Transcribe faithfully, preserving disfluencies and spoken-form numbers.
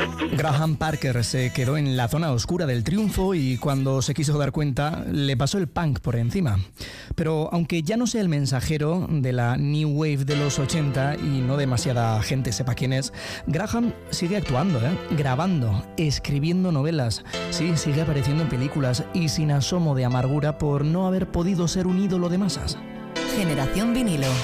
Graham Parker se quedó en la zona oscura del triunfo y cuando se quiso dar cuenta le pasó el punk por encima. Pero aunque ya no sea el mensajero de la New Wave de los ochenta y no demasiada gente sepa quién es, Graham sigue actuando, ¿eh? grabando, escribiendo novelas. Sí, sigue apareciendo en películas y sin asomo de amargura por no haber podido ser un ídolo de masas. Generación Vinilo.